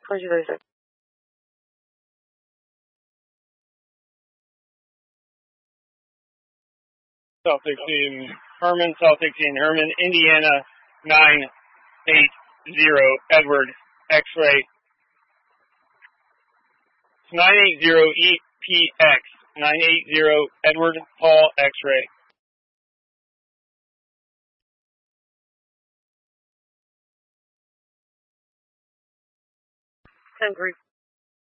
Pleasure visit. South 16 Herman, South 16 Herman, Indiana 980 Edward, X-ray. 980 EPX, 980 Edward Paul, X-ray. 10 group.